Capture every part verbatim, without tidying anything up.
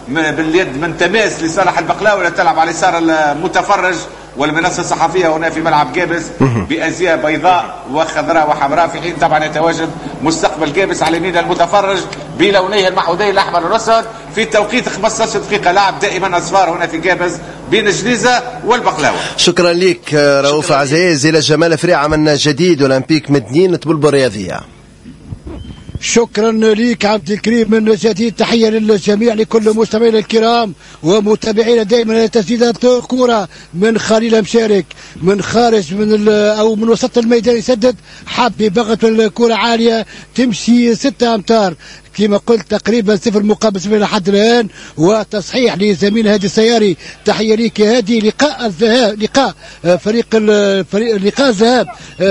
باليد من تماس لصالح البقلاوي، ولا تلعب على يسار المتفرج والمنصه الصحفيه هنا في ملعب جابس بازياء بيضاء وخضراء وحمراء، في حين طبعا يتواجد مستقبل جابس على يمين المتفرج بلونيه المحودي الاحمر والاسود في توقيت خمسة عشر دقيقه. لعب دائما اصفار هنا في جابس بين جنيزه والبقلاوه. شكرا لك رؤوف عزيز. الى جمال فريعه من جديد اولمبيك مدنين طبلبه الرياضيه. شكرا لك عبد الكريم من جديد. تحيه للجميع لكل مستمعينا الكرام ومتابعينا دائما تسديدات كره من خليل مشارك من خارج من او من وسط الميدان يسدد، حاب بغت الكره عاليه تمشي ستة امتار كما قلت تقريبا صفر مقابل صفر لحد الان، وتصحيح لزميل هادي السياري. تحيه ليك يا هادي. لقاء الذهاب لقاء فريق الفريق لقاء الذهاب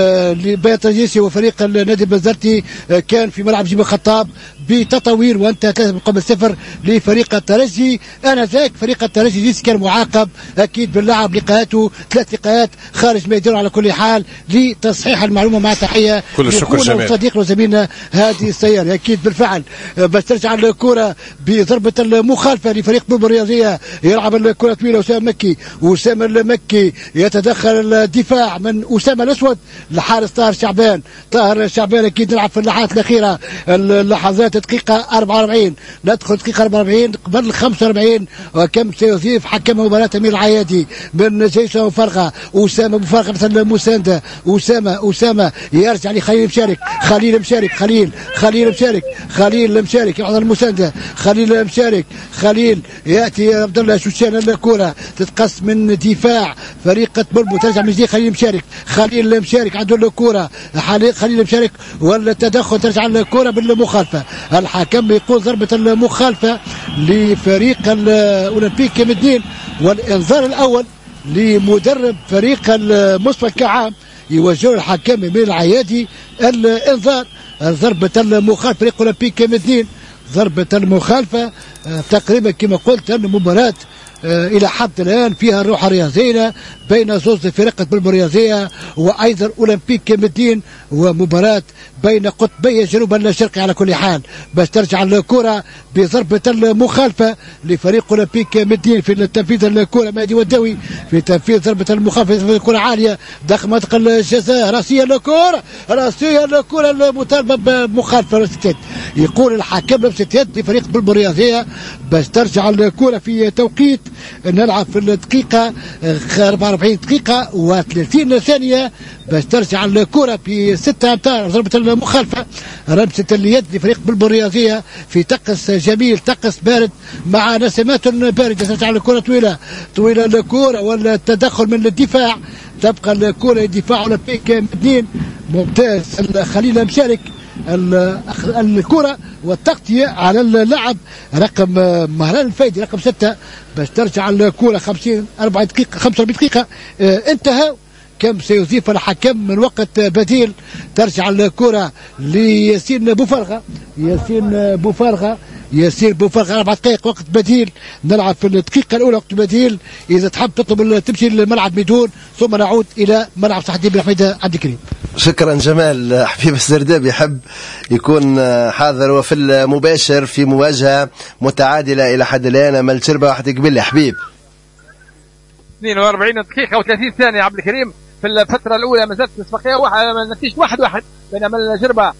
لبيت الترجيسي وفريق النادي البزرتي كان في ملعب جيب الخطاب بتطوير وانتهى ثلاثة مقابل صفر لفريق الترجي. انذاك فريق الترجي كان معاقب اكيد باللعب لقاءاته ثلاث لقاءات خارج ميدانه على كل حال. لتصحيح المعلومه مع تحيه كل الشكر جميل صديق وزميلنا هادي السياري. اكيد بالفعل بس ترجع الكرة بضربة المخالفة لفريق طبلبه الرياضية. يلعب الكرة طويلة أسامة مكي، وأسامة المكي يتدخل الدفاع من أسامة الأسود لحارس طاهر شعبان. طاهر شعبان أكيد نلعب في اللحظات الأخيرة اللحظات دقيقة أربعة وأربعين، ندخل دقيقة أربعة وأربعين قبل خمسة وأربعين. وكم سيضيف حكم مباراة أمير العيادي من جيشه وفرقة. أسامة بفرقة مثل المساندة. أسامة أسامة يرجع لخليل مشارك. خليل مشارك خليل خليل مشارك خليل مشارك يعطي المسانده. خليل مشارك خليل ياتي عبد الله شوشان. الكره تتقص من دفاع فريق طبلبه ترجع من جديد. خليل مشارك خليل مشارك عنده الكره. خليل مشارك ولا التدخل ترجع الكره بالمخالفه. الحكم يقول ضربه المخالفه لفريق الاولمبيك مدين، والانذار الاول لمدرب فريق مصطفى كعام يوجه الحكم من العيادي الانذار. ضربة المخالفة فريق اولمبيك مدين ضربة المخالفة تقريبا كما قلت أن المباراة إلى حد الآن فيها الروح الرياضية بين زوز فرق طبلبه الرياضية وأيضا أولمبيك مدين، ومباراة بين قطبي الجنوب الشرقي على كل حال. بس ترجع الكرة بضربة المخالفة لفريق أولمبيك مدين في تنفيذ الكرة. مهدي وداوي في تنفيذ ضربة المخالفة في الكرة عالية داخل منطقة الجزاء. راسية الكرة راسية الكرة المطالبة بمخالفة لمسة. يقول الحكم لمسة يد لفريق طبلبه الرياضية. بس ترجع الكرة في توقيت نلعب في الدقيقة أربعة وأربعين دقيقة وثلاثين ثانية. بس ترجع الكرة في ستة أمتار ضربة المخالفة رمسة اليد لفريق طبلبه الرياضية في طقس جميل طقس بارد مع نسمات باردة. ترجع الكرة طويلة طويلة الكرة ولا التدخل من الدفاع. تبقى الكرة دفاع أولمبيك مدين ممتاز. خليل مشارك الكرة والتغطية على اللاعب رقم مهران الفايدي رقم ستة. باش ترجع الكرة خمسين أربعة دقيقة خمسة وأربعين دقيقة اه انتهى. كم سيضيف الحكم من وقت بديل. ترجع الكرة لياسين بوفرغة ياسين بوفرغة ياسين بوفرغة أربع دقائق وقت بديل. نلعب في الدقيقة الأولى وقت بديل. إذا تحب تطلب تمشي للملعب ميدون ثم نعود إلى ملعب صلاح الدين بن حميد عبد الكريم. شكرا جمال. حبيب السرداب يحب يكون حاضر وفي المباشر في مواجهة متعادلة إلى حد الآن أمام الجربة. واحد قبل لي حبيب اثنين وأربعين دقيقة وثلاثين ثانية عبد الكريم. في الفترة الأولى ما زالت الاتفاقية نتيجة واحد واحد بين الجربة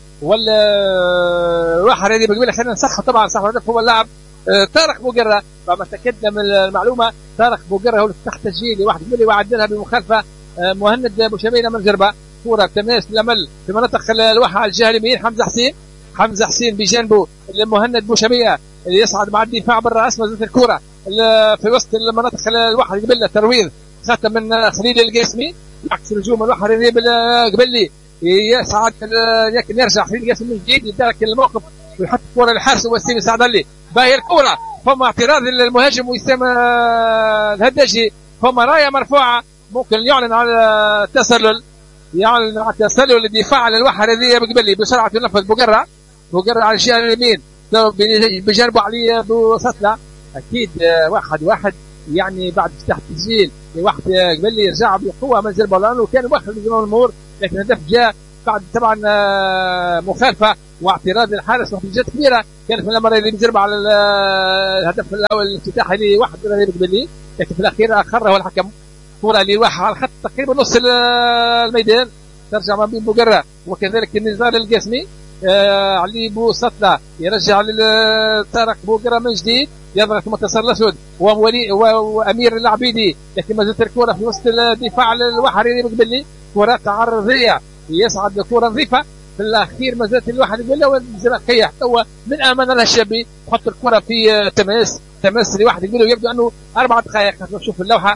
والواحد هذه بقبيلة. خلينا نصحح طبعا صح الهدف هو اللاعب طارق بوقرة. فما تأكدنا من المعلومة طارق بوقرة هو اللي تحت تسجيل واحد قبيلة وعدلها بمخالفة مهند بوشبينة من الجربة. كرة تماس لمل في مناطق الواحة على الجهة اليمين. حمزة حسين حمزة حسين بجانبه المهند بوشبية اللي يصعد مع الدفاع بالرأس. مازالت الكرة في وسط المناطق الواحة قبل ترويض خاطر من خليل القاسمي يعكس الهجوم الواحة قبل يصعد لكن يرجع خليل القاسمي من جديد يدرك الموقف ويحط الكرة للحارس وسيم يساعد عليه. باهي الكرة فما اعتراض للمهاجم وسام الهداجي. فما راية مرفوعة ممكن يعلن على التسلل يعلن على التسلل الدفاع على الواحة الذي قبل بسرعة ينفذ بوقرة بوقرة على الجهة اليمين بجانبه علي ابو سطلة. اكيد واحد واحد يعني بعد افتتاح التسجيل واحد قبل لي يرجع بقوه من البولان وكان واحد من الجمهور، لكن الهدف جاء بعد طبعا مخالفه واعتراض الحارس واحتجاجات كبيره كانت من المره اللي بجرب على الهدف الاول الافتتاحي لواحد باللي، لكن في الاخير اخره الحكم. كره اللي واحد على خط تقريبا نص الميدان ترجع ما بين بوقره وكذلك النزار القاسمي. آه علي بو سطلة يرجع لطارق بوقره من جديد، يضغط المنتصر الاسود وولي وامير العبيدي، لكن ما زالت الكره في وسط الدفاع الوحري بقبلي. كره تعرضيه يصعد كره نظيفه في الاخير ما زالت الواحد يقول له والزمالكيه هو من امانه لها الشابي تحط الكره في تماس تماس لواحد يقول له يبدو انه اربع دقائق. نشوف اللوحه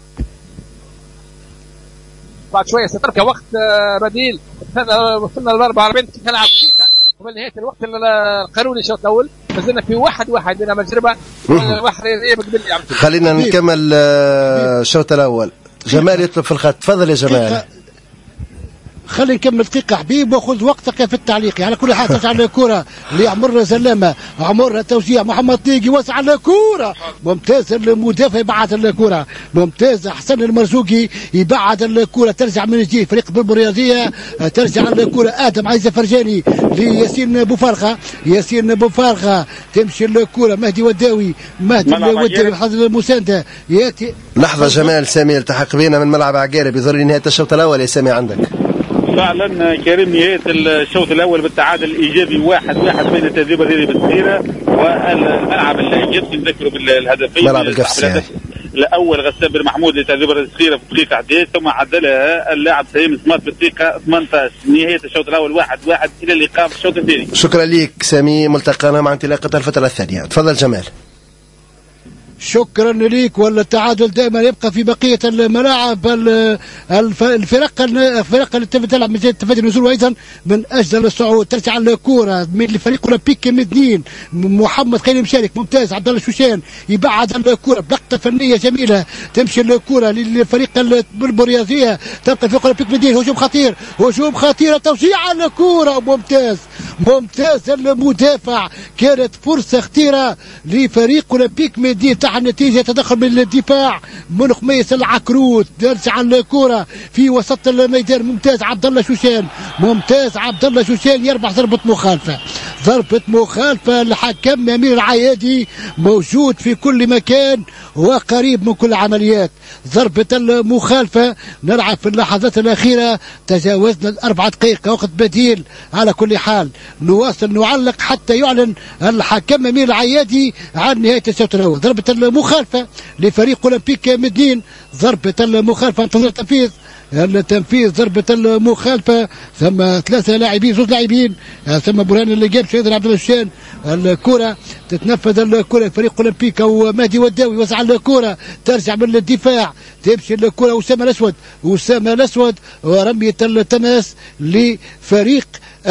بعد شويه سترك وقت بديل وصلنا ل أربعة وأربعين تلعب دقيقه ومن نهايه الوقت القانوني الشوط الاول ما زلنا في واحد واحد بين مجربه والواحد بقبل. خلينا نكمل الشوط الاول. جمال يطلب في الخط، تفضل يا جمال. خلي نكمل دقيقة حبيب وخذ وقتك في التعليق. على كل حال تسعى الكرة لعمر سلامة، عمر توزيع محمد طيقي وسع الكرة ممتاز، المدافع يبعد الكرة ممتاز، حسن المرزوقي يبعد الكرة ترجع من جديد فريق بالرياضية، ترجع الكرة آدم عايزة فرجاني لياسين بوفارخة، ياسين بوفارخة تمشي الكرة مهدي وداوي، مهدي وداوي بحضر المساندة ياتي. لحظة جمال سامي التحق بينا من ملعب عقارب، يظهر لي نهاية الشوط الأول يا سامي عندك. فعلا كريم نهاية الشوط الأول بالتعادل الإيجابي واحد واحد بين تهذيب الرياضي بالصغيرة والملعب الإيجابي نذكره بالهدفين. ملعب القفص الأول غسان بن محمود لتهذيب الرياضي الصغيرة في الدقيقة أحد عشر ثم عدلها اللاعب سليم سمات في الدقيقة ثمانية عشر. نهاية الشوط الأول واحد واحد إلى اللقاء في الشوط الثاني. شكرا لك سامي، ملتقانا مع انطلاقة الفترة الثانية. تفضل جمال. شكرا لك. والتعادل دائما يبقى في بقيه الملاعب. الفرق الفرق التي تلعب من تفادي النزول وايضا من اجل الصعود. ترجع الكره من فريق اولمبيك مدنين، محمد خيري مشارك ممتاز، عبد الله شوشان يبعد الكره بلقطه فنيه جميله، تمشي الكره للفريق البريازيه، تبقى فريق اولمبيك مدنين. هجوم خطير هجوم خطير توزيع الكره ممتاز ممتاز المدافع، كانت فرصه خطيره لفريق اولمبيك مدنين تحت النتيجه تدخل من الدفاع من خميس العكروت. ترجع الكره في وسط الميدان ممتاز عبد الله شوشان ممتاز عبد الله شوشان يربح ضربه مخالفه ضربه مخالفه. الحكم امير العيادي موجود في كل مكان وقريب من كل العمليات. ضربه المخالفه. نلعب في اللحظات الاخيره تجاوزنا الاربع دقائق وقت بديل. على كل حال نواصل نعلق حتى يعلن الحكم امير العيادي عن نهايه الشوط الاول. ضربه المخالفه لفريق اولمبيك مدين، ضربه المخالفه انتظر تنفيذ التنفيذ ضربة المخالفة. ثم ثلاثة لاعبين زوج لاعبين، ثم برهان اللي جاب شهيد عبد الله الشان. الكرة تتنفذ الكرة فريق اولمبيك ومهدي وداوي وسع الكرة ترجع من الدفاع، تمشي الكرة أسامة الأسود أسامة الأسود ورمية التماس لفريق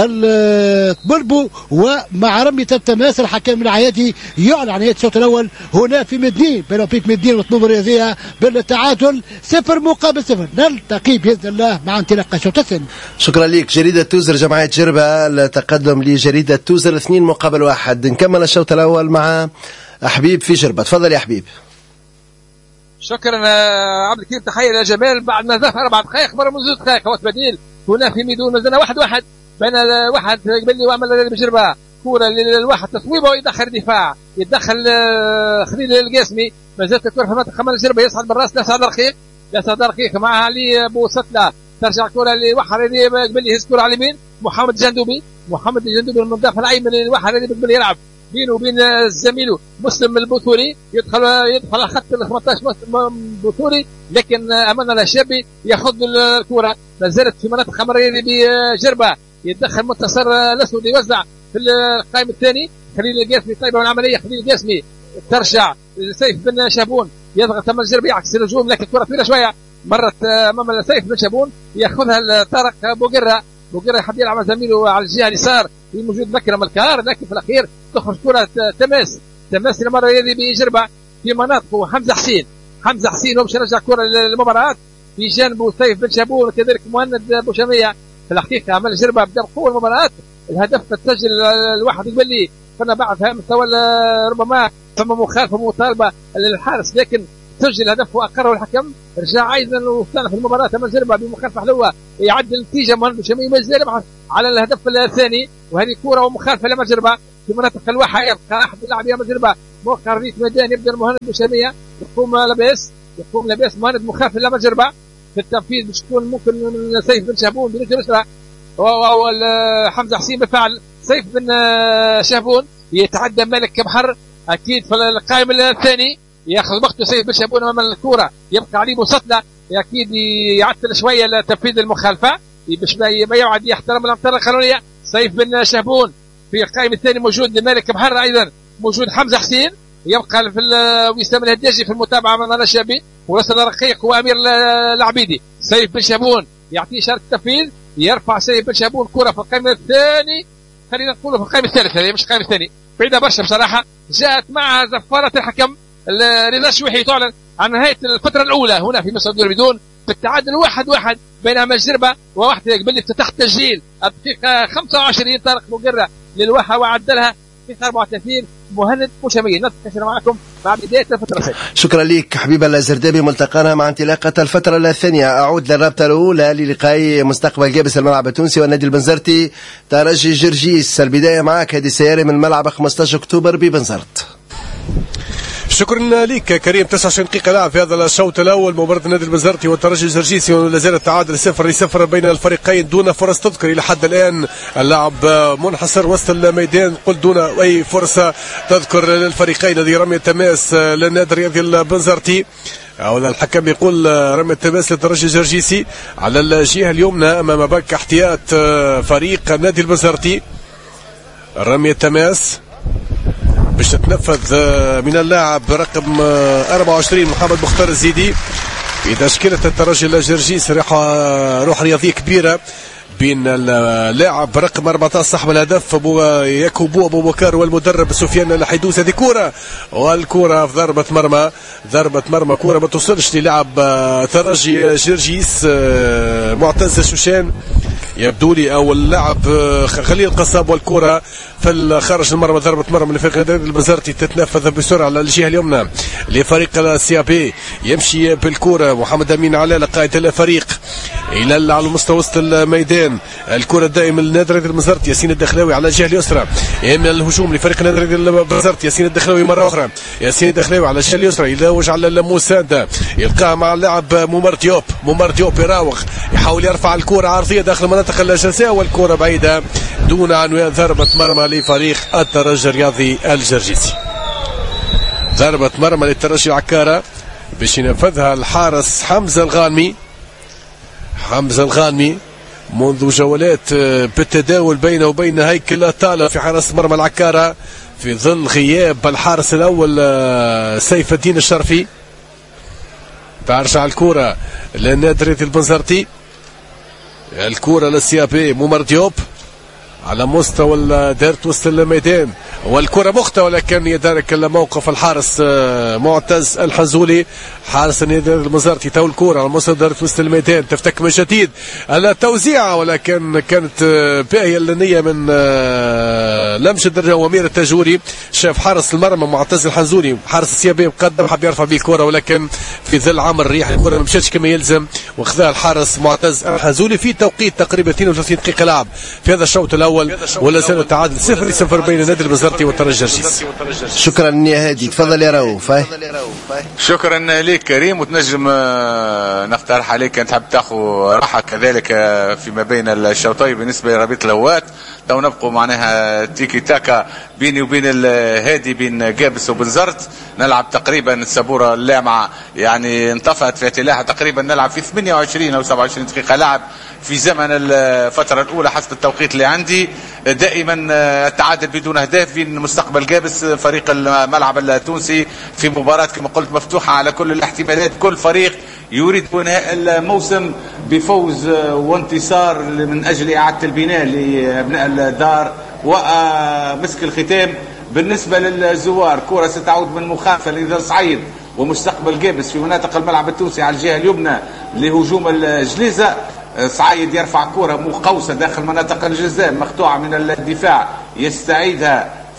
البلبو. ومع رمية التماس الحكم العيادي يعلن عن نهاية الشوط الأول هنا في مدين بين أولمبيك مدين والطنوبة الرياضية بالتعادل صفر مقابل صفر. نلتقي بإذن الله مع انطلاق الشوط الثاني. شكرا لك. جريدة توزر جمعية جربة التقدم لجريدة توزر اثنين مقابل واحد. نكمل الشوط الأول مع حبيب في جربة. تفضل يا حبيب. شكرا عبد الكريم، تحية يا جمال. بعد ما ذهب أربع دقائق مرة منذ دقائق وقت بديل هنا في ميدون مازلنا واحد واحد بين الواحد قبل لي وعمل بجربة كورة للواحد تصويبه ويدخل دفاع يدخل خليل القاسمي. ما زالت الكرة في منطقة خمال الجربة يصعد بالراس لا سعد رقيق لا سعد رقيق معها علي بو سطلة. ترجع كرة لواحد قبل يهز كرة على اليمين محمد جندوبي محمد جندوبي المدافع الايمن الواحد اللي قبل يلعب بينه وبين زميله مسلم البوثوري يدخل يدخل على خط ال ثمانية عشر بوثوري، لكن امامنا الشابي ياخذ الكره. ما زالت في مناطق خمريه بجربه يتدخل منتصر الاسود يوزع في القائم الثاني. خليل القاسمي طيبه والعمليه خليل القاسمي ترجع سيف بن شابون يضغط امام الجربي يعكس الهجوم، لكن الكره طويله شويه مرت امام سيف بن شابون ياخذها طارق بوقره. بوقره يحب يلعب مع زميله على الجهه اليسار في موجود مكرم الكار، لكن في الاخير تخرج كره تماس تماس المره هذه بجربه في مناطقه حمزه حسين حمزه حسين ومش رجع كره للمباراه في جانبه سيف بن شابون وكذلك مهند بوشاميه. في الحقيقه عمل جربه بدا بقوه المباراه. الهدف تسجل الواحد يقول لي كنا بعد مستوى ربما ثم مخالفه مطالبه للحارس، لكن سجل هدف واقره الحكم. رجع ايضا وكان في المباراه مجربه بمخالفه حلوه يعدل النتيجه مهند بوشميه مازال يبحث على الهدف الثاني، وهذه كره ومخالفه لمجربه في مناطق الواحه. يبقى احد اللاعبين مجربه موقع ريت ميدان يبدا المهند بوشميه يقوم لاباس يقوم لاباس مهند مخالفه لمجربه في التنفيذ باش تكون ممكن من سيف بن شهبون برجل يسرى وحمزه حسين بالفعل. سيف بن شهبون يتعدى مالك بحر اكيد في القائم الثاني ياخذ وقته سيف بن شهبون امام الكره يبقى عليه بوسطنا اكيد يعطل شويه لتنفيذ المخالفه باش ما يعد يحترم الامتار القانونيه. سيف بن شهبون في القائم الثاني موجود مالك بحر ايضا موجود حمزه حسين يبقى في وسام الهداجي في المتابعه مع الشابي ورسل رقيق وامير العبيدي. سيف بن شهبون يعطيه اشاره التنفيذ يرفع سيف بن شهبون كره في القائم الثاني خلينا نقول في القائم الثالث هذه مش القائم الثاني بعيده برشا بصراحه. جاءت معها زفاره الحكم رضا الشويحي تعلن عن نهايه الفتره الاولى هنا في مصر الدوري بدون بالتعادل واحد واحد بين مجربه وواحد قبل افتتاح التسجيل الدقيقه خمسة وعشرين طارق مقرة للواحه وعدلها في أربعة وثلاثين مهند بوشميه. نتكلم معكم مع بدايه الفتره الثانيه. شكرا لك حبيب الزردابي. ملتقانا مع انطلاقه الفتره الثانيه. اعود للرابطه الاولى للقاء مستقبل جابس الملعب التونسي والنادي البنزرتي ترجي جرجيس. البدايه معك هذه السياره من ملعب خمسة عشر أكتوبر ببنزرت. شكرا لك كريم. تسعة وعشرين دقيقة لعب في هذا الشوط الأول. مباراة النادي البنزرتي والترجي الجرجيسي ولا زال التعادل صفر لصفر بين الفريقين دون فرص تذكر إلى حد الآن. اللعب منحصر وسط الميدان قل دون أي فرصة تذكر للفريقين. هذه رمية تماس للنادي الرياضي البنزرتي أو الحكم يقول رمية تماس للترجي الجرجيسي على الجهة اليمنى أمام بنك احتياط فريق النادي البنزرتي. رمية تماس باش تتنفذ من اللاعب رقم أربعة وعشرين محمد مختار الزيدي في تشكيلة الترجي الجرجيسي. روح رياضية كبيرة بين اللاعب رقم أربعة عشر صاحب الهدف ابو ياكوبو ابو بكر والمدرب سفيان الحيدوس. هذه كرة والكرة في ضربة مرمى ضربة مرمى كرة ما توصلش للاعب ترجي جرجيس معتز شوشان يبدو لي او اللاعب خليل القصاب والكرة في خارج المرمى. ضربة مرمى لفريق النادي البنزرتي تتنفذ بسرعة على الجهة اليمنى لفريق السيابي. يمشي بالكرة محمد امين علالة قائد الفريق الى على مستوى وسط الميدان. الكرة دائما للنادي البنزرتي ياسين الدخلاوي على الجهة اليسرى يمنع الهجوم لفريق النادي البنزرتي. ياسين الدخلاوي مرة أخرى ياسين الدخلاوي على الجهة اليسرى يلوج على المساندة يلقاها مع اللاعب ممر ديوب. ممر ديوب يراوغ يحاول يرفع الكرة عرضية داخل مناطق الجزاء والكرة بعيدة دون عنوان. ضربة مرمى لفريق الترجي الرياضي الجرجيسي. ضربة مرمى للترجي العكارة باش ينفذها الحارس حمزة الغانمي. حمزة الغانمي منذ جولات بالتداول بينه وبين هيكل طالة في حرس مرمى العكارة في ظل غياب الحارس الأول سيف الدين الشرفي. ترجع الكرة للنادي البنزرتي. الكرة للسيابي ممر ديوب على مستوى دارت وسط الميدان والكرة مخطئة ولكن يدارك الموقف الحارس معتز الحنزولي حارس النادي البنزرتي. تو الكرة على مستوى دارت وسط الميدان تفتك من جديد التوزيع ولكن كانت باهية النية من لمش الدرجة وامير التاجوري. شاف حارس المرمى معتز الحنزولي حارس السيابي مقدم حب يرفع به الكرة ولكن في ظل عمل الريح الكرة ما مشاتش كما يلزم وخذها الحارس معتز الحنزولي في توقيت تقريبا اثنين وثلاثين دقيقة لعب في هذا الشوط الأول ولا زال التعادل صفر صفر بين النادي البنزرتي والترجي الجرجيسي. شكرا يا هادي. تفضل يا رؤوف. شكرا لك كريم. وتنجم نقترح عليك ان تحب تاخذ راحه كذلك فيما بين الشوطين بالنسبه لربيط الهوات. تو نبقوا معناها تيكي تاكا بيني وبين الهادي بين جابس وبنزرت نلعب تقريبا السبوره اللامعه يعني انطفأت في اعتلاعها تقريبا نلعب في ثمانية وعشرين او سبعة وعشرين دقيقه لعب في زمن الفترة الأولى حسب التوقيت اللي عندي. دائما التعادل بدون أهداف بين مستقبل جابس فريق الملعب التونسي في مباراة كما قلت مفتوحة على كل الاحتمالات. كل فريق يريد انهاء الموسم بفوز وانتصار من أجل إعادة البناء لأبناء الدار ومسك الختام. بالنسبة للزوار كرة ستعود من مخالفة لإذا صعيد ومستقبل جابس في مناطق الملعب التونسي على الجهة اليمنى لهجوم الجليزة. صعيد يرفع كرة مقوسة داخل مناطق الجزاء مقطوعة من الدفاع يستعيدها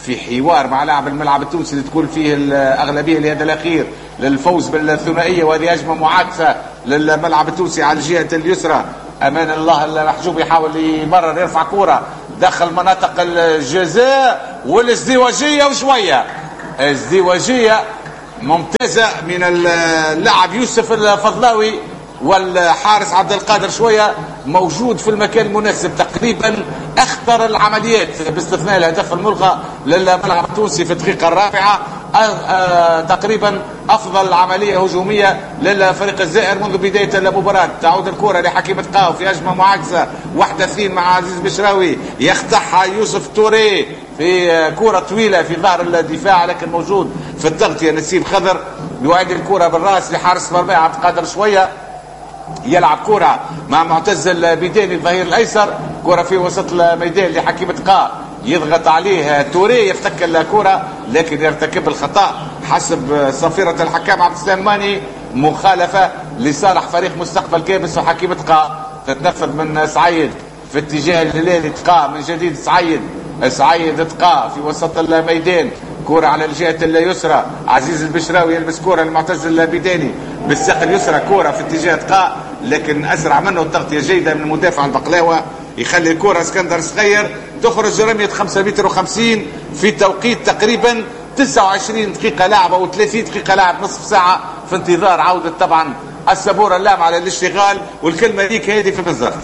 في حوار مع لاعب الملعب التونسي اللي تكون فيه الاغلبيه لهذا الاخير للفوز بالثنائيه، وهذه هجمه معاكسه للملعب التونسي على الجهه اليسرى. امان الله المحجوب يحاول يمرر يرفع كره داخل مناطق الجزاء والازدواجيه وشويه ازدواجيه ممتازه من اللاعب يوسف الفضلاوي، والحارس عبد القادر شويه موجود في المكان المناسب. تقريبا اخطر العمليات باستثناء الهدف الملغى للملعب التونسي في الدقيقه الرابعه. أه أه تقريبا افضل عمليه هجوميه للفريق الزائر منذ بدايه المباراه. تعود الكره لحكيمة قاو في هجمه معاكسه واحده اثنين مع عزيز بشراوي، يقطعها يوسف توري في كره طويله في ظهر الدفاع، لكن موجود في التغطيه نسيب خضر يعيد الكره بالراس لحارس مرمى عبد القادر شويه، يلعب كرة مع معتز البيداني الظهير الايسر، كرة في وسط الميدان لحكيمة قا، يضغط عليه توري يفتك الكرة لكن يرتكب الخطأ حسب صفيرة الحكام عبد السلماني، مخالفة لصالح فريق مستقبل كابس وحكيمة قا. تتنفذ من سعيد في اتجاه الهلالي، تقا من جديد سعيد سعيد تقا في وسط الميدان، كرة على الجهة اليسرى، عزيز البشراوي يلبس كرة لمعتز البيداني بالساق اليسرى، كرة في اتجاه تقا لكن اسرع منه التغطية جيدة من المدافع البقلاوة، يخلي الكرة اسكندر صغير تخرج رمية خمسة متر وخمسين في توقيت تقريبا تسعة وعشرين دقيقة لعب او ثلاثين دقيقة لعب، نصف ساعة في انتظار عودة طبعا السبورة اللام على الاشتغال. والكلمة ليك هذه في بالضبط.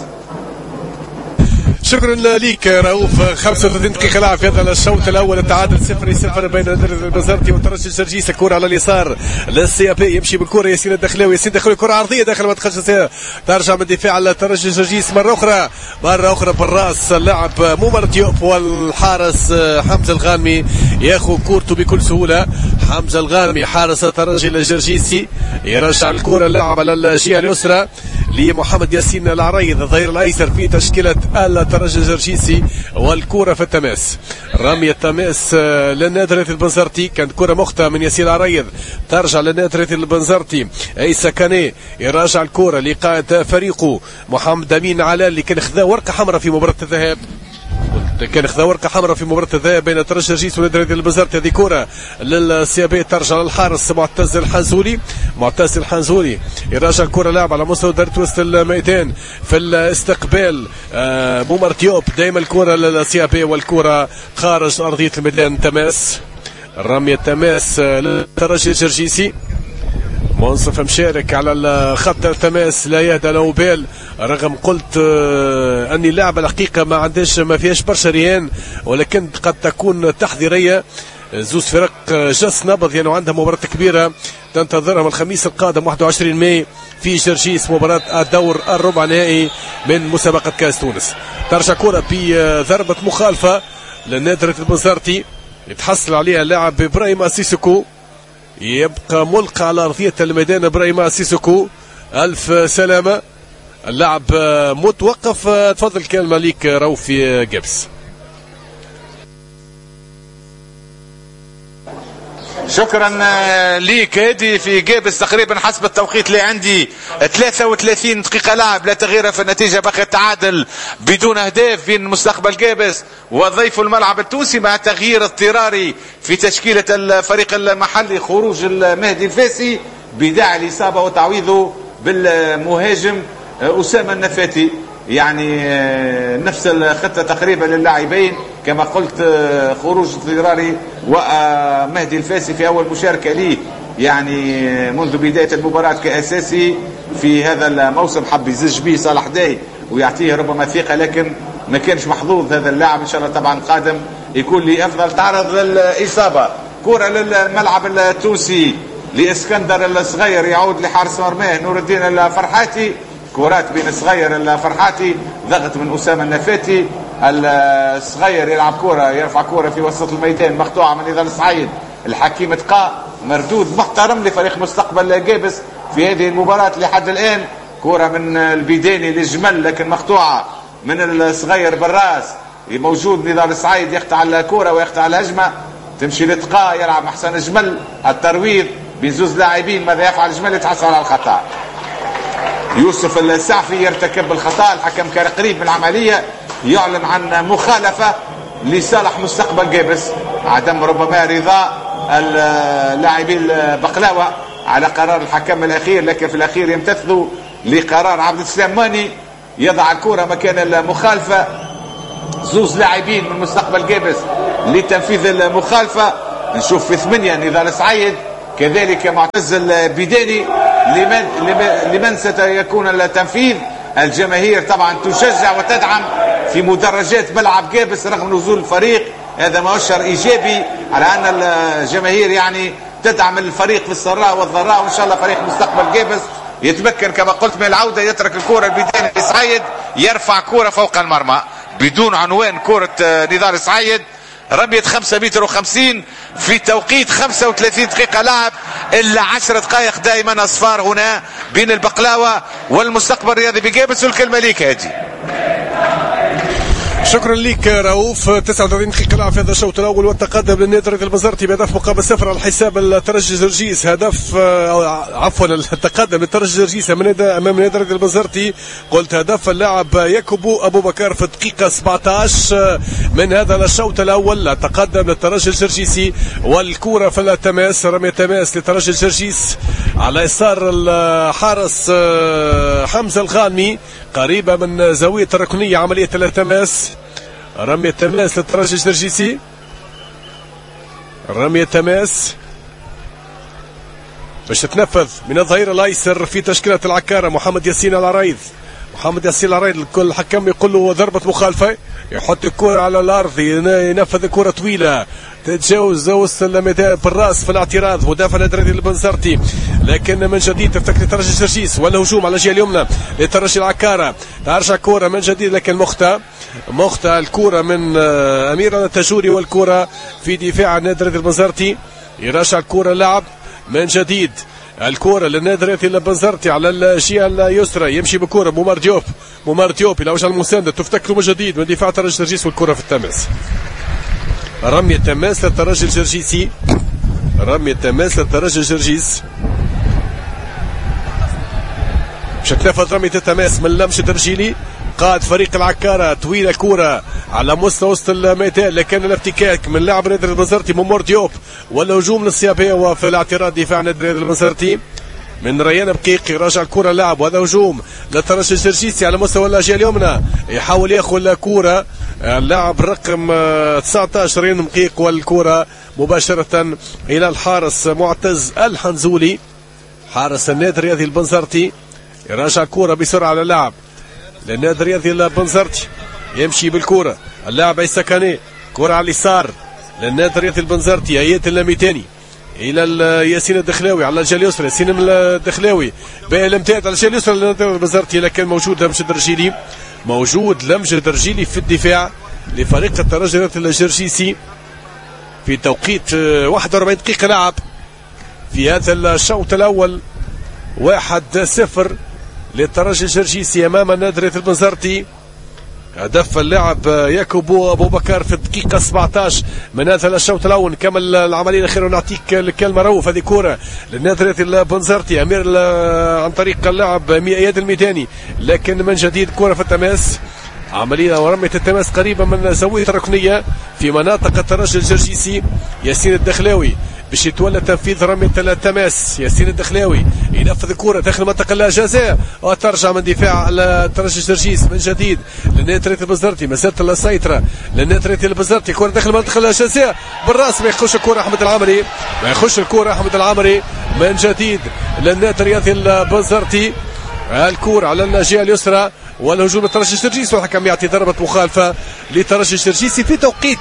شكرا ليك رؤوف. خمسة وثلاثين دقيقة لعب في هذا الشوط الأول، التعادل صفر صفر بين نادي البنزرتي والترجي الجرجيس. الكرة على اليسار للسي بي، يمشي بالكرة ياسين الدخلاوي، ياسين الدخلاوي كرة عرضية داخل منطقة الجزاء، ترجع من دفاع الترجي الجرجيس مرة أخرى مرة أخرى بالراس اللاعب مومر ديوب، والحارس حمزة الغانمي ياخذ كورته بكل سهولة. حمزة الغانمي حارس الترجي الجرجيسي يرجع الكرة اللاعب على الجهة اليسرى لمحمد ياسين العريض الظهير الايسر في تشكيله الترجي الجرجيسي، والكره في التماس، رميه تماس للنادي البنزرتي، كانت كره مخطئه من ياسين العريض ترجع للنادي البنزرتي. عيسى كاني يراجع الكره لقائد فريقه محمد امين علال اللي كان خذا ورقه حمراء في مباراه الذهاب، كان خذا ورقه حمراء في مباراه الذهاب بين الترجي الجرجيسي ونادي البنزرتي. هذه كره للسيابي ترجع للحارس معتز الحنزولي، معتز الحنزولي يراجع الكره لاعب على مستوى دائره وسط الميدان في الاستقبال. آه بومر ديوب دائما الكره للسيابي والكره خارج ارضيه الميدان. تماس، رميه تماس للترجي الجرجيسي، منصف مشارك على خط التماس لا يهدى له بال، رغم قلت آه اني اللعبه الحقيقه ما عندهاش ما فيهاش برشا ريان، ولكن قد تكون تحضيريه. زوز فرق جس نبض يعني عندها مباراه كبيره تنتظرهم الخميس القادم واحد وعشرين ماي في جرجيس، مباراه الدور الربع نهائي من مسابقه كاس تونس. ترجع كره بضربه مخالفه للنادي البنزرتي يتحصل عليها اللاعب ابراهيم سيسوكو، يبقى ملقى على ارضيه الميدان ابراهيم سيسوكو. الف سلامه، اللاعب متوقف. تفضل كلمه ليك روفي جبس. شكرا ليك. هذه في جابس تقريبا حسب التوقيت اللي عندي ثلاثة وثلاثين دقيقة لعب، لا تغيير في النتيجة، بقي التعادل بدون اهداف بين مستقبل جابس وضيف الملعب التونسي، مع تغيير اضطراري في تشكيلة الفريق المحلي، خروج المهدي الفاسي بداعي الإصابة وتعويضه بالمهاجم أسامة النفاتي. يعني نفس الخطة تقريبا للاعبين كما قلت، خروج اضطراري ومهدي الفاسي في أول مشاركة ليه يعني منذ بداية المباراة كأساسي في هذا الموسم، حب يزج به صالح داي ويعطيه ربما ثقة، لكن ما كانش محظوظ هذا اللاعب. إن شاء الله طبعا قادم يكون لي أفضل. تعرض للإصابة، كرة للملعب التونسي لإسكندر الصغير، يعود لحارس مرماه نور الدين الفرحاتي، كرات بين الصغير الفرحاتي، ضغط من أسامة النفاتي، الصغير يلعب كرة يرفع كرة في وسط الميدان مقطوعة من نضال الصعيد، الحكيم تقا، مردود محترم لفريق مستقبل جابس في هذه المباراة لحد الآن. كرة من البيداني للجمل لكن مقطوعة من الصغير بالراس، موجود نضال الصعيد يقطع الكرة ويقطع الهجمة، تمشي لتقا يلعب حسن الجمل، الترويض بين زوز لاعبين، ماذا يفعل الجمل؟ يتحصل على الخطأ. يوسف السعفي يرتكب الخطأ، الحكم كان قريب من العملية، يعلن عن مخالفة لصالح مستقبل جابس. عدم ربما رضا اللاعبين بقلاوه على قرار الحكم الاخير، لكن في الاخير يمتثلوا لقرار عبد السلام ماني يضع الكره مكان المخالفه. زوز لاعبين من مستقبل جابس لتنفيذ المخالفه. نشوف في ثمانيه نضال سعيد كذلك معتز البيداني. لمن لمن سيكون التنفيذ؟ الجماهير طبعا تشجع وتدعم في مدرجات ملعب جابس رغم نزول الفريق. هذا مؤشر ايجابي على ان الجماهير يعني تدعم الفريق في السراء والضراء، وان شاء الله فريق مستقبل جابس يتمكن كما قلت من العوده. يترك الكره البيداني سعيد، يرفع كره فوق المرمى بدون عنوان. كره نضال سعيد، رمية خمسة متر وخمسين في توقيت خمسة وثلاثين دقيقة لعب، إلا عشر دقائق دائما أصفار هنا بين البقلاوة والمستقبل الرياضي بجابس. والكلمة ليك هادي. شكرا لك رؤوف. تسعة وثلاثين دقيقة لعب في هذا الشوط الأول، والتقدم للنادي البنزرتي بهدف مقابل صفر على حساب الترجي جرجيس. هدف عفوا التقدم للترجي جرجيس أمام النادي البنزرتي. قلت هدف اللاعب ياكوب أبو بكر في الدقيقة سبعة عشر من هذا الشوط الأول. تقدم للترجي الجرجيسي، والكرة في التماس، رمية تماس للترجي الجرجيس على يسار الحارس حمزة الغانمي قريبة من زاوية الركنية. عملية التماس، رمية تماس للترجي الجرجيسي، رمية تماس باش تتنفذ من الظهير الايسر في تشكيلة العكارة محمد ياسين العرايض. محمد ياسين العرايض الكل الحكم يقول له ضربة مخالفة، يحط الكرة على الأرض، ينفذ كرة طويلة تتجاوز وسط بالراس في الاعتراض مدافع نادي البنزرتي. لكن من جديد تفتك لترجي الجرجيس، ولا هجوم على الجهه اليمنى لترجي العكاره. ترجع كره من جديد، لكن مختا مختا الكره من امير التجوري، والكره في دفاع نادي البنزرتي. يرجع الكره اللعب من جديد، الكره للنادي البنزرتي على الجهه اليسرى، يمشي بكره ممر ديوب ممر ديوب الى وجه المسانده، تفتك من جديد من دفاع ترجي الجرجيس، والكره في التماس. رمية تماس للترجي الجرجيسي، رمية تماس للترجي الجرجيس. مش تنفذ رمية التماس من لمشة الرجيلي قائد فريق العكارة. طويلة كرة على مستوى وسط الميدان، لكن الافتكاك من لاعب نادي البنزرتي ممر ديوب، والهجوم للصيابية وفي الاعتراض دفاع نادي البنزرتي من ريان بقيق. يراجع الكرة اللاعب، وهذا هجوم للترجي الجرجيسي على مستوى الجهة اليمنى، يحاول ياخذ الكرة اللاعب رقم تسعة عشر ريان بقيق، والكرة مباشرة إلى الحارس معتز الحنزولي حارس النادي الرياضي البنزرتي. يراجع الكرة بسرعة على اللاعب للنادي الرياضي البنزرتي، يمشي بالكرة اللاعب عيسى كاني، كرة على اليسار للنادي الرياضي البنزرتي. ايات اللميتاني الى ياسين الدخلاوي على الجهه اليسرى، ياسين الدخلاوي بالامتداد على الجهه اليسرى للنادي البنزرتي، لكن موجود لمجد الرجيلي، موجود لمجد الرجيلي في الدفاع لفريق الترجي الجرجيسي في توقيت واحد وأربعين دقيقه لعب في هذا الشوط الاول. واحد صفر للترجي الجرجيسي امام النادي البنزرتي. هدف اللاعب ياكوب ابو بكر في الدقيقه سبعة عشر من هذا الشوط الاول. نكمل العمليه الاخيره ونعطيك الكلمه. رؤوف هذه كوره للنادي البنزرتي، امير عن طريق اللاعب اياد الميداني، لكن من جديد كوره في التماس، عمليه ورميه التماس قريبه من زاويه الركنيه في مناطق الترجي الجرجيسي. ياسين الدخلاوي باش يتولى تنفيذ رمية التماس. ياسين الدخلاوي ينفذ الكرة داخل منطقة الجزاء، وترجع من دفاع الترجي الجرجيس من جديد للنادي البنزرتي. مسات السيطرة للنادي البنزرتي، كرة داخل منطقة الجزاء بالراس، ما يخش الكرة أحمد العمري، ما يخش الكرة أحمد العمري من جديد للنادي الرياضي البنزرتي. الكرة على الجهة اليسرى، والهجوم للترجي الجرجيسي، والحكم يعطي ضربة مخالفة للترجي الجرجيسي في توقيت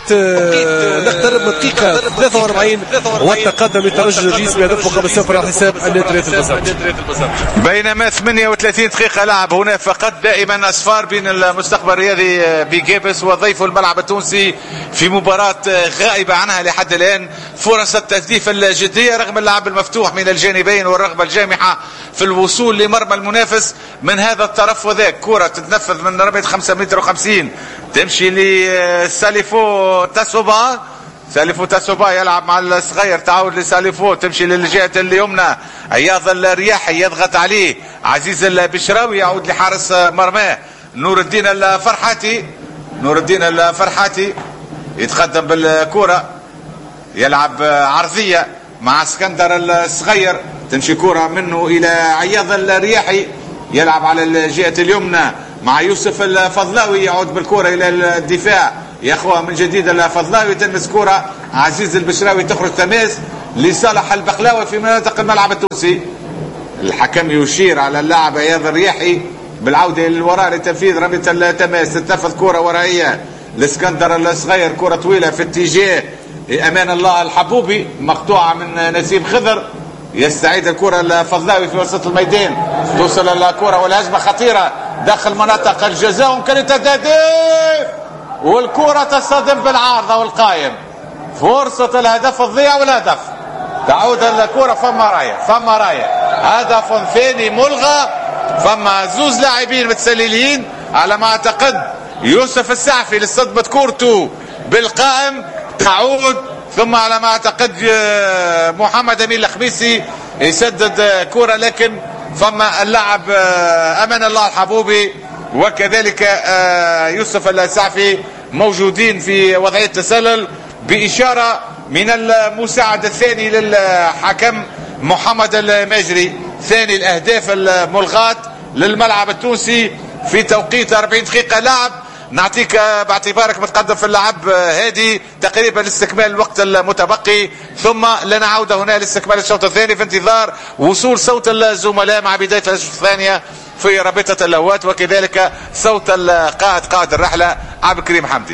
نقترب من دقيقة ثلاثة وأربعين، والتقدم للترجي الجرجيسي بهدف مقابل صفر على حساب النادي البنزرتي. بينما ثمانية وثلاثين دقيقة لعب هنا فقط، دائما أصفار بين المستقبل الرياضي بجابس وضيفه الملعب التونسي في مباراة غائبة عنها لحد الآن فرص التهديف الجدية رغم اللعب المفتوح من الجانبين والرغبة الجامحة في الوصول لمرمى المنافس من هذا الطرف وذاك. كرة تتنفذ من رمية خمسة متر وخمسين، تمشي لساليفو تاسوبا، ساليفو تاسوبا يلعب مع الصغير، تعود لساليفو، تمشي للجهة اليمنى، عياض الرياحي يضغط عليه، عزيز البشراوي يعود لحارس مرماه نور الدين الفرحاتي، نور الدين الفرحاتي يتقدم بالكرة يلعب عرضية مع اسكندر الصغير، تمشي كرة منه إلى عياض الرياحي، يلعب على الجهة اليمنى مع يوسف الفضلاوي، يعود بالكرة إلى الدفاع، ياخوها من جديد الفضلاوي، تلمس كرة عزيز البشراوي، تخرج تماس لصالح البقلاوي في مناطق الملعب التونسي. الحكم يشير على اللاعب عياض الرياحي بالعودة للوراء لتنفيذ رمية التماس. تتنفذ كرة ورائية لاسكندر الصغير، كرة طويلة في اتجاه امان الله الحبوبي، مقطوعة من نسيم خضر، يستعيد الكرة الفضلاوي في وسط الميدان، توصل الكرة والهجمة خطيرة داخل مناطق الجزاء، ومكانت التهديف والكرة تصطدم بالعارضة والقائم، فرصة الهدف الضيع والهدف. تعود الكرة، فما راية فما راية هدف ثاني ملغى، فما زوز لاعبين متسللين على ما اعتقد، يوسف السعفي اللي صدمت كورته بالقائم تعود، ثم على ما اعتقد محمد امين الخميسي يسدد كرة، لكن فما اللاعب امان الله الحبوبي وكذلك يوسف السعفي موجودين في وضعية تسلل، بإشارة من المساعد الثاني للحكم محمد المجري. ثاني الأهداف الملغاة للملعب التونسي في توقيت أربعين دقيقة لعب. نعطيك باعتبارك متقدم في اللعب هادي تقريبا لاستكمال الوقت المتبقي، ثم لنا عودة هنا لاستكمال الشوط الثاني في انتظار وصول صوت الزملاء مع بداية الشوط الثانية في رابطة اللوات، وكذلك صوت القائد قائد الرحلة عبد الكريم حمدي.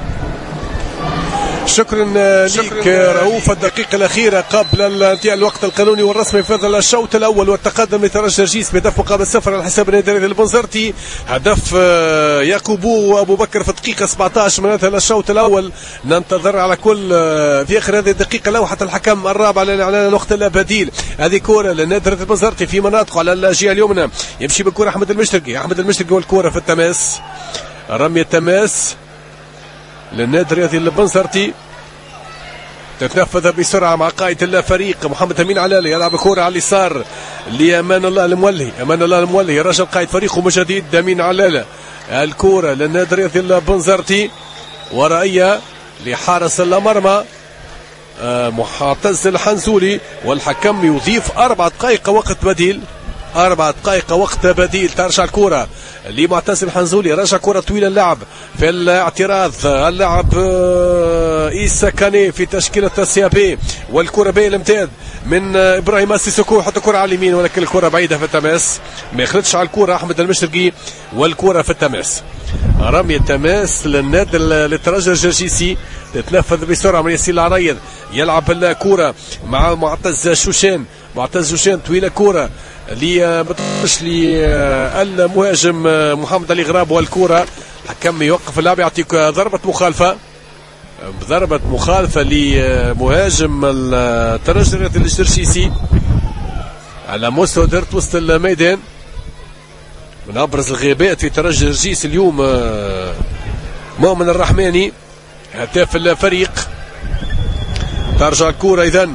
شكرا لك رؤوف. الدقيقة الأخيرة قبل انتهاء الوقت القانوني والرسمي في هذا الشوط الأول، والتقدم لترجي جرجيس بهدف مقابل صفر على حساب النادي البنزرتي. هدف يعقوبو وأبو بكر في الدقيقة سبعة عشر من هذا الشوط الأول. ننتظر على كل في آخر هذه الدقيقة لوحة الحكم الرابع لإعلان الوقت البديل. هذه كرة للنادي البنزرتي في مناطقه على الجهة اليمنى، يمشي بالكرة أحمد المشترقي، أحمد المشترقي والكرة في التماس، رمية تماس للنادي الرياضي البنزرتي، تتنفذ بسرعة مع قائد الفريق محمد أمين علالي، يلعب كرة على اليسار لأمان الله المولي، أمان الله المولي رجل قائد فريقه من جديد أمين علالة، الكرة للنادي الرياضي البنزرتي ورائية لحارس المرمى معتز الحنزولي، والحكم يضيف أربع دقائق وقت بديل، أربع دقائق وقت بديل. ترجع الكرة لمعتز الحنزولي، رجع كرة طويلة اللعب في الاعتراض اللاعب إيسا كاني في تشكيلة السيابي، والكرة بين الامتداد من إبراهيم السيسوكو، حط الكرة على اليمين ولكن الكرة بعيدة في التماس، ما يخرجش على الكرة أحمد المشرقي، والكرة في التماس. رمية تماس للنادي للترجي الجرجيسي، تتنفذ بسرعة من ياسين العريض، يلعب الكرة مع معتز شوشان، معتز شوشان طويلة كرة لي بتطش لي المهاجم محمد علي غراب، والكرة حكم يوقف اللعب، يعطيك ضربة مخالفة، ضربة مخالفة لمهاجم الترجي الجرجيسي على مستوى ديرت وسط الميدان. من أبرز الغيابات في ترجي الجرجيسي اليوم مؤمن الرحماني هداف الفريق. ترجع الكرة إذن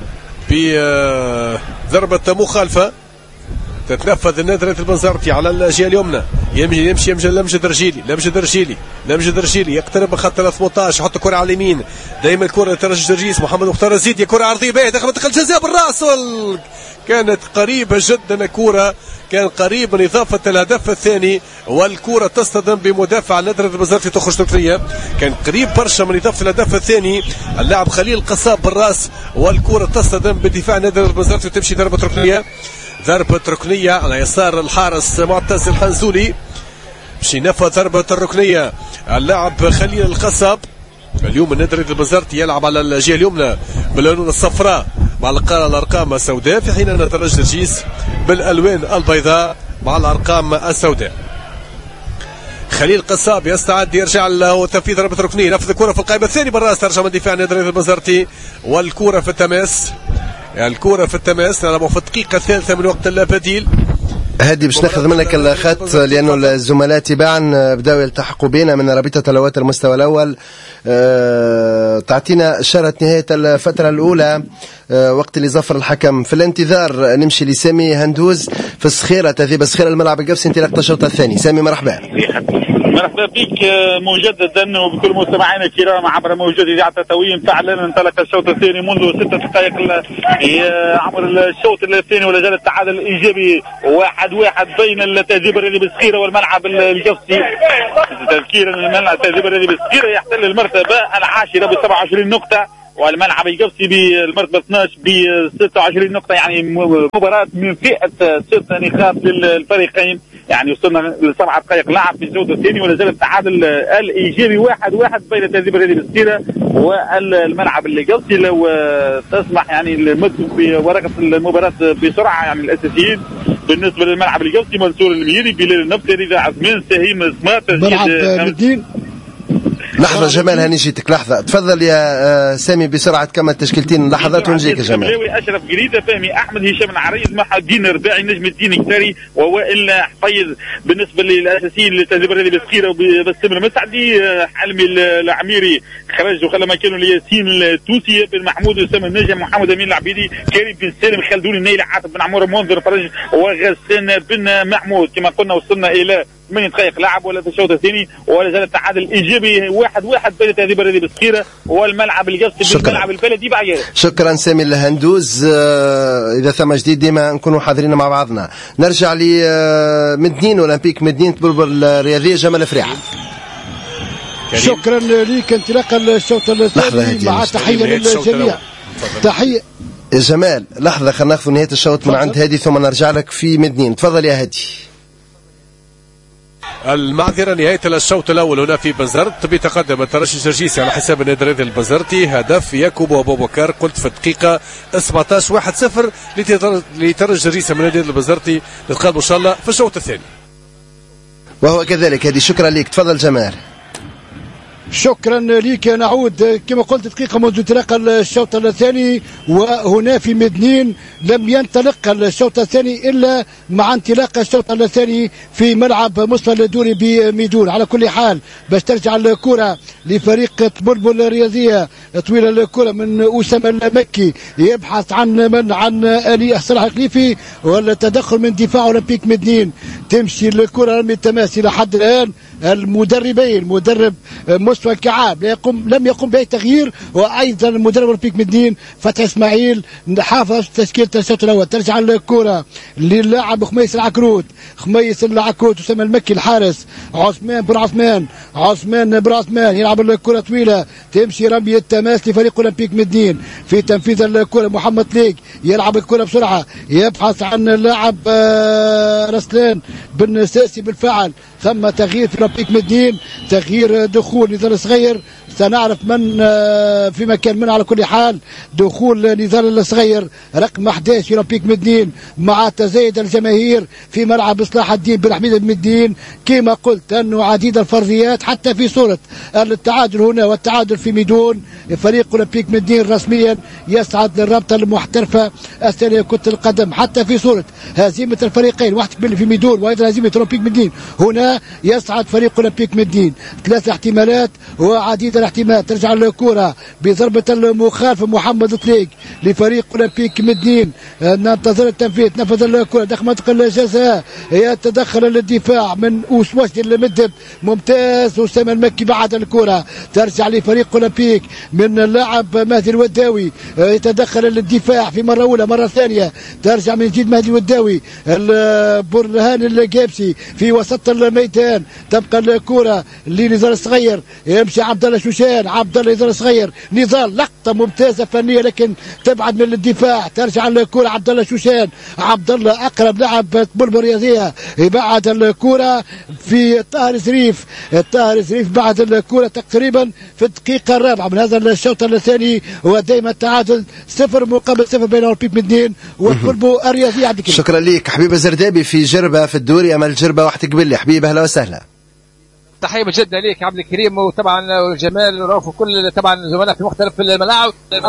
بضربة مخالفة، تتنفذ النادي البنزرتي على الجهه اليمنى، يمشي يمشي يمشي لمجد رجيلي، لمجد رجيلي لمجد رجيلي يقترب من خط ثمانية عشر، يحط الكره على اليمين، دائما الكره لترجي جرجيس، محمد مختار الزيدي، كره عرضيه باهيه داخل منطقه الجزاء بالراس، وال... كانت قريبه جدا الكره، كان قريب من اضافه الهدف الثاني، والكره تصطدم بمدافع النادي البنزرتي تخرج ركنيه، كان قريب برشا من اضافه الهدف الثاني اللاعب خليل القصاب بالراس، والكره تصطدم بدفاع النادي البنزرتي وتمشي ضربه ركنيه، ضربة ركنية على يسار الحارس معتز الحنزولي، باش ينفذ ضربة الركنية اللاعب خليل القصب. اليوم النادي البنزرتي يلعب على الجهة اليمنى باللون الصفراء مع الأرقام السوداء، في حين أن ترجي جرجيس بالألوان البيضاء مع الأرقام السوداء. خليل قصاب يستعد يرجع له تنفيذ ضربة ركنية، نفذ الكرة في القائمة الثاني بالراس، ترجع من دفاع النادي البنزرتي، والكرة في التماس، الكرة في التماس، نلعب في الدقيقة الثالثة من وقت البديل. هادي باش ناخذ منك الخط لانه الزملاء تباعا بداوا يلتحقوا بنا من رابطه اللوات المستوى الاول. أه تعطينا اشاره نهايه الفتره الاولى وقت اللي زفر الحكم. في الانتظار نمشي لسامي هندوز في الصخيره، تذيب الصخيره الملعب القفصي، انطلاقه الشوط الثاني. سامي مرحبا. مرحبا بك مجددا وبكل مستمعينا الكرام عبر موجات اذاعه تطوين. فعلا انطلق الشوط الثاني منذ ست دقائق عبر الشوط الثاني، ولا زال التعادل الايجابي واحد واحد بين التهذيب الرياضي بالصخيره والملعب القفصي. تذكيرا الملعب التهذيب الرياضي بالصخيره يحتل المرتبه العاشره ب سبعة وعشرين نقطه، والملعب القفصي بالمرتبه اثناشر ب ستة وعشرين نقطه، يعني مباراه من فئه ست نقاط للفريقين. يعني وصلنا لسبع دقائق لعب في الشوط الثاني، ولا زال التعادل الايجابي واحد واحد بين التهذيب الرياضي بالصخيره والملعب القفصي. لو تسمح يعني نمد بورقه المباراه بسرعه، يعني الاساسيين بالنسبه للملعب القفصي: منصور الميري، بلال النبتي، رضا عثمان، سهيم سمات، ملعب مدين. لحظة جمال، هاني جيتك لحظة، تفضل يا سامي بسرعة كمل تشكيلتين لحظات ونجيك يا جمال. أشرف قريدة، فهمي أحمد، هشام العريض، محمد الدين الرباعي، نجم الدين كتاري، ووائل حفيظ. بالنسبة للأساسيين للتهذيب الرياضي بالصخيرة وبسام المسعدي، حلمي العميري خرج وخلى مكانه لياسين التوسي، بن محمود، أسامة النجم، محمد أمين العبيدي، كريم بن سالم، خلدون النيل، عاطف بن عمور، منذر فرج، وغسان بن محمود. كما قلنا وصلنا إلى ثمانية دقائق لعب ولا في الشوط الثاني، ولا زال التعادل الايجابي واحد واحد بين التهذيب الرياضي بالصخيره والملعب القفصي بالملعب البلدي بعيار. شكرا سامي الهندوز. اذا ثم جديد ديما نكونوا حاضرين مع بعضنا. نرجع لمدنين اولمبيك مدينه بلبل الرياضيه، جمال فريحه. شكرا لك. انطلاق الشوط الثاني مع تحيه للجميع. تحيه يا جمال. لحظه خلينا ناخذ نهايه الشوط من عند هادي ثم نرجع لك في مدنين. تفضل يا هادي. المعذرة، نهاية الشوط الأول هنا في بنزرت، بيتقدم الترجي الجرجيسي على حساب النادي الرياضي البنزرتي. هدف ياكوب وابو بكر، قلت في الدقيقة سبعطاش واحد صفر لترجي الجرجيسي من النادي البنزرتي. نتقابلوا إن شاء الله في الشوط الثاني. وهو كذلك. هذه شكرا لك. تفضل جمال. شكرا لك. نعود كما قلت دقيقة منذ انطلاق الشوط الثاني، وهنا في مدنين لم ينطلق الشوط الثاني إلا مع انطلاق الشوط الثاني في ملعب مصطفى الدوري بميدون. على كل حال باش ترجع الكرة لفريق بلبل الرياضية، طويلة الكرة من أسامة المكي، يبحث عن من عن آلي صلاح الخليفي، والتدخل من دفاع أولمبيك مدنين. تمشي الكرة رمي التماس إلى حد الآن المدربين، مدرب مستوى كعاب لا يقوم لم يقم باي تغيير، وايضا المدرب اولمبيك مدين فتحي اسماعيل حافظ تشكيله الشوط الاول. ترجع الكره للاعب خميس العكروت، خميس العكروت، اسامه المكي الحارس، عثمان بن عثمان، عثمان بن عثمان يلعب الكره طويله، تمشي رمي التماس لفريق اولمبيك مدين في تنفيذ الكره. محمد ليك يلعب الكره بسرعه، يبحث عن اللاعب رسلان بن ساسي بالفعل. ثم تغيير في اولمبيك مدين، تغيير دخول نزال صغير، سنعرف من في مكان من. على كل حال دخول نزال الصغير رقم أحد عشر في اولمبيك مدين مع تزايد الجماهير في ملعب صلاح الدين بن حميد بن مدين. كما قلت انه عديد الفرضيات حتى في صوره التعادل هنا والتعادل في ميدون. فريق اولمبيك مدين رسميا يصعد للرابطه المحترفه الثانيه كره القدم، حتى في صوره هزيمه الفريقين واحد في ميدون وايضا هزيمه اولمبيك مدين، هنا يصعد فريق اولمبيك مدين. ثلاث احتمالات وعديد الاحتمالات. ترجع الكره بضربه المخالفه محمد طليق لفريق اولمبيك مدين، ننتظر التنفيذ. نفذ الكره داخل منطقه الجزاء، يتدخل الدفاع من وسوسي المدب، ممتاز. اسامه المكي بعد الكره ترجع لفريق اولمبيك من اللاعب مهدي الوداوي، يتدخل الدفاع في مره اولى، مره ثانيه ترجع من جديد مهدي الوداوي، البرهان الجابسي في وسط الميدان. تبقى الكره لنزار الصغير، يمشي عبد الله شوشان، عبد الله نزار الصغير، نزار لقطه ممتازه فنيه لكن تبعد من الدفاع. ترجع الكره عبد الله شوشان، عبد الله اقرب لاعب بلبل الرياضيه، يبعد الكره في طاهر زريف، طاهر زريف بعد الكره تقريبا في الدقيقه الرابعه من هذا الشوط الثاني، ودائما التعادل صفر مقابل صفر بين اولمبيك مدين وبلبل الرياضيه. عندك شكرا لك حبيبه زردابي في جربه في الدوري امل جربه وقت قبل. حبيبه اهلا وسهلا. تحيه جدا ليك عبد الكريم وطبعا جمال ورؤوف وكل طبعا زملاء في مختلف الملاعب.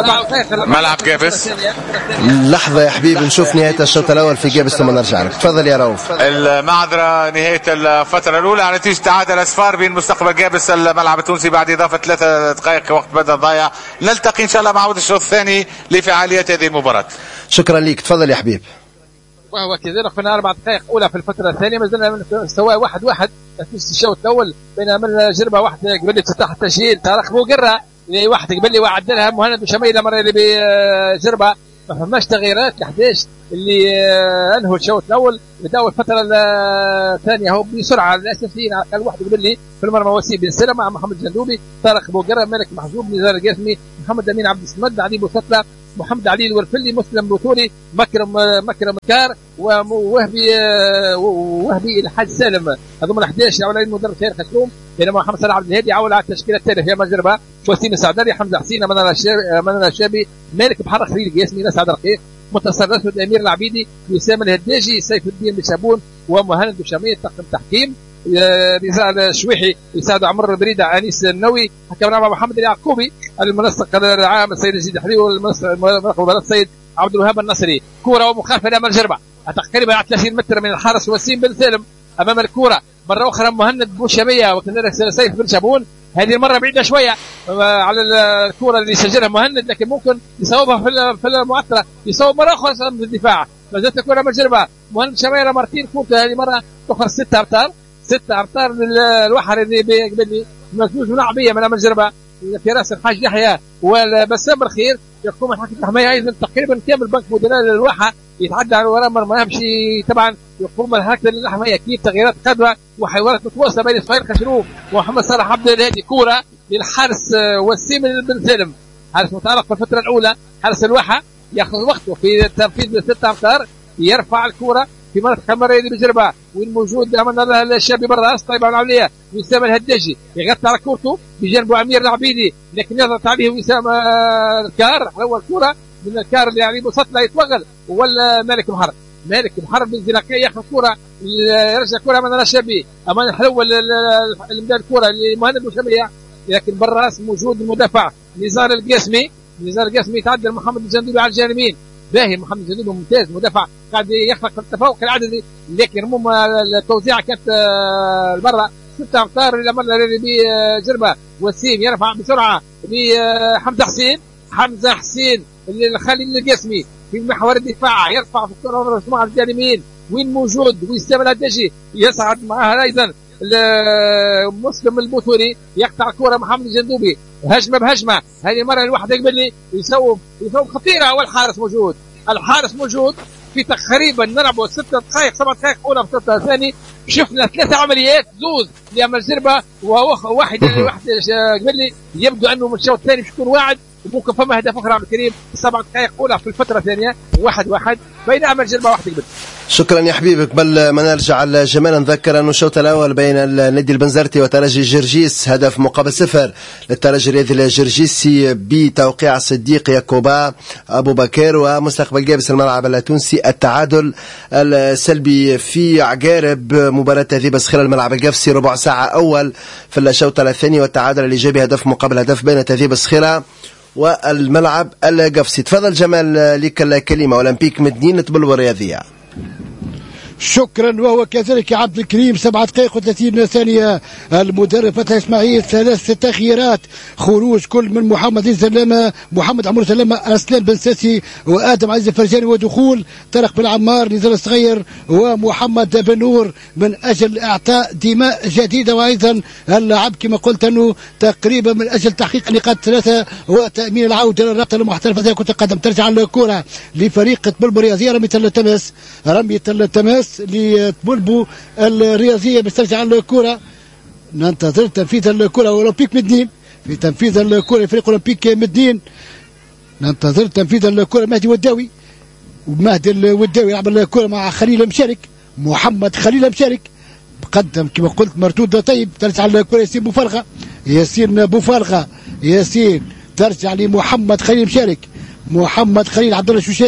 ملعب جابس لحظه يا حبيبي نشوف نهايه الشوط الاول في جابس ثم نرجع لك. تفضل يا رؤوف. المعذره نهايه الفتره الاولى على نتيجه تعادل اصفار بين مستقبل جابس الملعب التونسي بعد اضافه ثلاثة دقائق وقت بدل ضايع. نلتقي ان شاء الله مع عوده الشوط الثاني لفعاليات هذه المباراه. شكرا لك. تفضل يا حبيب. وهو كذلك في اربع دقائق اولى في الفتره الثانيه ما زلنا سواء واحد واحد في الشوط الاول بين من جربه واحد قبل افتتاح التسجيل طارق بوقره اللي واحد قبل لي وعدلها مهند وشميله مره اللي بجربه ما فماش تغييرات ل احد عشر اللي انهوا الشوط الاول بداوا الفتره الثانيه هو بسرعه الاساسيين على الاقل واحد قبل لي في المرمى وسيم بن سلمة مع محمد جندوبي طارق بوقره مالك محجوب نزار القاسمي محمد امين عبد الصمد علي بوسطله محمد علي الورفلي مسلم بوتوري مكرم مكرم كار ووهبي وهبي الحاج سالم هذوما احد عشر اولين مدرب خير خشوم بينما محمد صلاح عبد الهادي عول على التشكيله الثانيه في مجربه وسيم السعدري حمزه حسين من الشابي مالك بحر خليل القاسمي ناس عبد الرقيق متصر اسود امير العبيدي وسام الهداجي سيف الدين بشابون ومهند وشميل طاقم تحكيم نزار الشويحي يساعد عمر البريده انيس النووي حكم مع محمد اليعقوبي المنسق العام السيد الزيد حليل والمنسق السيد عبد الوهاب النصري كوره ومخالفه لامام الجربه تقريبا على ثلاثين متر من الحارس وسيم بن سالم امام الكوره مره اخرى مهند بوشميه وكذلك سيف بن شابون هذه المره بعيده شويه على الكوره اللي سجلها مهند لكن ممكن يصوبها في في المعطله يصوب مره اخرى في الدفاع ما زالت الكوره مجربه مهند شميره مرتين كورته هذه مره اخرى ستة امتار ستة امتار للوحر اللي قبل مفوز من عربيه من المجربه في راس الحاج يحيى وبسام الخير يقوم الحكم الحمايه ايضا تقريبا كامل بنك مديريه للواحه يتعدى على وراء ما يمشي طبعا يقوم الحكم الحمايه كيف تغييرات قادمه وحوارات متواصله بين اسماعيل خشروف ومحمد صلاح عبد الهادي كوره للحارس وسيم بن سالم حارس متالق في الفتره الاولى حارس الواحه ياخذ وقته في تنفيذ ستة امتار يرفع الكوره في منطقه المريض بجربه وين موجود امامنا الشابي بالراس طيب العمليه وسام الهداجي يغطي على كورته بجانبه امير العبيدي لكن يضغط عليه وسام الكار اول كوره من الكار اللي يعني بسطله يتوغل ولا مالك محرب مالك محرب بالزناقيه ياخذ كوره يرجع كوره من الشابي امان الحلوه اللي مدى الكوره لمهند وشميه لكن بالراس موجود المدافع نزار القاسمي نزار القاسمي يتعدل محمد الجندوبي على الجانبين باهي محمد الجندوبي ممتاز مدافع قاعد يخلق في التفوق العددي لكن المهم التوزيع كانت برا ستة امتار الى مره بجربه وسيم يرفع بسرعه لحمزه حسين حمزه حسين اللي خالد القاسمي في محور الدفاع يرفع في الكره مع الجانبين وين موجود ويستلم الهداجي يصعد معها ايضا مسلم البوتوري يقطع كرة محمد الجندوبي هجمه بهجمه هذه مره الواحد يقبل لي يصوب يصوب خطيره والحارس موجود الحارس موجود في تقريبا نلعبوا ستة دقائق سبعة دقائق اولى في الشوط الثاني شفنا ثلاثه عمليات زوز لامام الجربه وواحد واحد قبل لي يبدو انه من الشوط الثاني باش يكون واعد وممكن فما اهداف اخرى عبد الكريم سبع دقائق اولى في الفتره الثانيه واحد واحد بين امام الجربه واحد قبل. شكرا يا حبيبي. قبل ما نرجع لجمال نذكر أن الشوط الأول بين النادي البنزرتي وترجي جرجيس هدف مقابل صفر للترجي الرياضي الجرجيسي بتوقيع صديق يعقوبا أبو بكر ومستقبل جابس الملعب التونسي التعادل السلبي في عقارب مباراة تهذيب صخيرة الملعب القفصي ربع ساعة أول في الشوط الثاني والتعادل الإيجابي هدف مقابل هدف بين تهذيب صخيرة والملعب القفصي. تفضل جمال لك الكلمة. أولمبيك مدنين تبلو الرياضية. شكرا. وهو كذلك عبد الكريم سبعة دقائق وثلاثين ثانية المدرب فتحي اسماعيل ثلاث تغييرات خروج كل من محمد سلامة محمد عمر سلامة اسلام بن ساسي وادم عزيز الفرجاني ودخول طارق بن عمار نزار الصغير ومحمد بن نور من اجل اعطاء دماء جديده وايضا اللعب كما قلت انه تقريبا من اجل تحقيق نقاط ثلاثه وتامين العوده للرابطه المحترفه كره القدم. ترجع الكره لفريق طبلبو الرياضيه رميه التماس رميه التماس لطبلبو الرياضيه بترجع الكره ننتظر تنفيذ الكره اولمبيك مدين في تنفيذ الكره فريق اولمبيك مدين ننتظر تنفيذ الكره مهدي وداوي ومهدي الوداوي يلعب الكره مع خليل مشارك محمد خليل مشارك قدم كما قلت مردود طيب. ترجع الكره ياسين بوفرغه ياسين بوفرغه ياسين ترجع لمحمد خليل مشارك محمد خليل عبد الله شوشان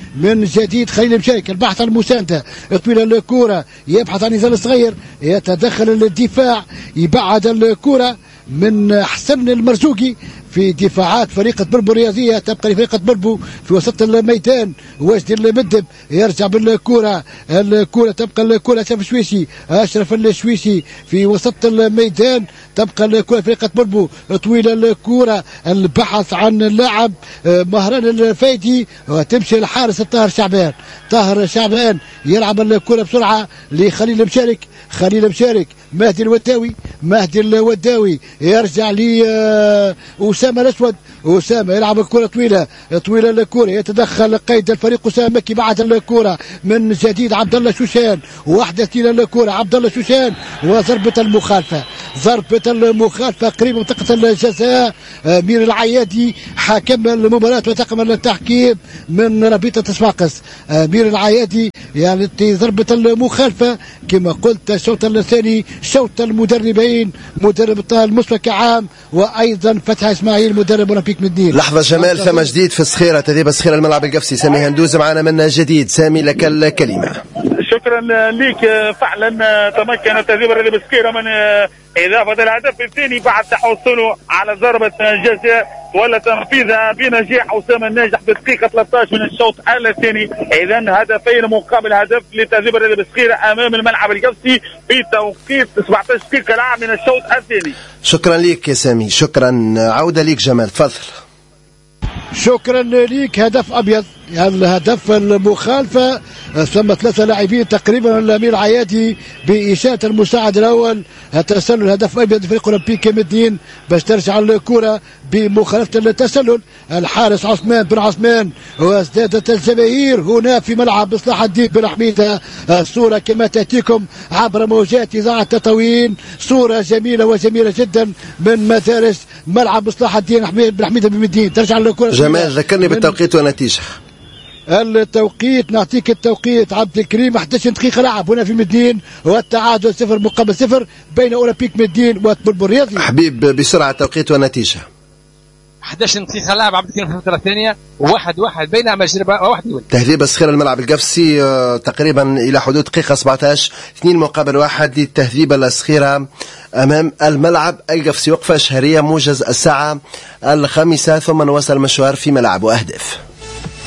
من جديد خليل مشارك البحث عن المسانده طويله الكره يبحث عن نزال صغير يتدخل الدفاع يبعد الكره من حسن المرزوقي في دفاعات فريق بربو الرياضيه تبقى لفريق بربو في وسط الميدان واجد المدب يرجع بالكره الكره تبقى الكره اشرف الشويشي اشرف الشويشي في وسط الميدان تبقى الكره فريق بربو طويله الكره البحث عن اللاعب مهران الفايدي وتمشي الحارس طاهر شعبان طاهر شعبان يلعب الكره بسرعه لخليل مشارك خليل مشارك مهدي الوداوي مهدي الوداوي يرجع لي أسامة الأسود أسامة يلعب الكرة طويلة طويلة الكرة يتدخل قيد الفريق أسامة مكي بعد الكرة من جديد عبد الله شوشان وحدة إلى الكرة عبد الله شوشان وضربة المخالفة ضربة المخالفة قريب منطقة الجزاء مير العيادي حكم المباراة وطاقم التحكيم من رابطة صفاقس مير العيادي يعني ضربة المخالفة كما قلت الشوط الثاني شوط المدربين مدرب طه المصطفى كعام وايضا فتح اسماعيل مدرب اولمبيك مدين. لحظه جمال ثم جديد في الصخيره تدريب الصخيره الملعب القفصي سامي هندوز معنا من جديد سامي لك الكلمه. شكرا لك فعلا تمكن تدريب الرياضي بالصخيره من اضافه الهدف الثاني بعد تحصله على ضربه جزاء ولا تنفيذها بنجاح اسامه الناجح في دقيقه ثلاثة عشر من الشوط الثاني. اذا هدفين مقابل هدف لتدريب الرياضي بالصخيره امام الملعب القفصي في توقيت سبعة عشر دقيقه لعب من الشوط الثاني. شكرا لك يا سامي شكرا عوده لك جمال تفضل. شكرا لك هدف ابيض الهدف المخالفه ثم ثلاثه لاعبين تقريبا الامير عيادي باشاره المساعد الاول تسلل هدف ابيض فريق اولمبيك مدين باش ترجع الكره بمخالفه التسلل الحارس عثمان بن عثمان وازدادت الجماهير هنا في ملعب صلاح الدين بن حميده. الصوره كما تاتيكم عبر موجات اذاعه تطاوين صوره جميله وجميله جدا من مدارس ملعب صلاح الدين بن حميده بمدين. ترجع الكره جمال ذكرني بالتوقيت والنتيجه. التوقيت نعطيك التوقيت عبد الكريم احد عشر دقيقة لعب هنا في مدين والتعادل صفر مقابل صفر بين اولمبيك مدين وبربو الرياضي. حبيب بسرعة التوقيت والنتيجة. احد عشر دقيقة لعب عبد الكريم في الفترة الثانية واحد واحد بين مجربة وواحد يولد. تهذيب الصخيرة الملعب القفصي تقريبا إلى حدود دقيقة سبعة عشر اثنين مقابل واحد لتهذيب الصخيرة أمام الملعب القفصي. وقفة شهرية موجز الساعة الخامسة ثم نواصل المشوار في ملعب وأهداف.